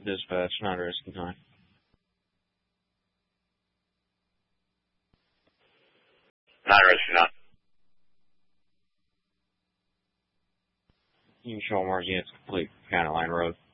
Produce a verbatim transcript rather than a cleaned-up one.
Dispatch, not rescue time. Not rescue time. You can show Margie it's complete County Line Road.